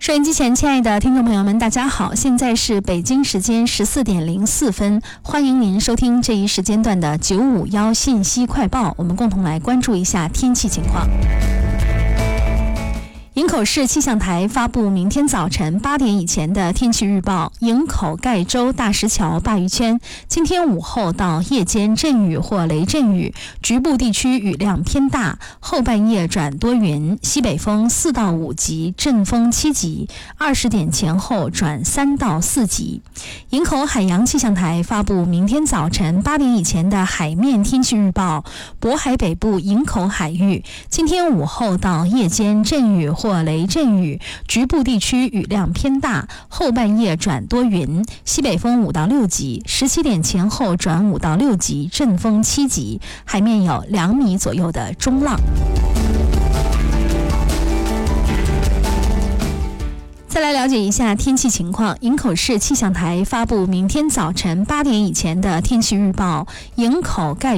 收音机前亲爱的听众朋友们大家好，现在是北京时间14点04分，欢迎您收听这一时间段的951信息快报，我们共同来关注一下天气情况。营口市气象台发布明天早晨8点以前的天气预报：营口盖州大石桥鲅鱼圈，今天午后到夜间阵雨或雷阵雨，局部地区雨量偏大，后半夜转多云，西北风4到5级，阵风7级，20点前后转3到4级。营口海洋气象台发布明天早晨8点以前的海面天气预报：渤海北部营口海域，今天午后到夜间阵雨或雷阵雨，局部地区雨量偏大，后半夜转多云，西北风5到6级，17点前后转5到6级，阵风7级，海面有2米左右的中浪。再来了解一下天气情况。营口市气象台发布明天早晨8点以前的天气预报：营口盖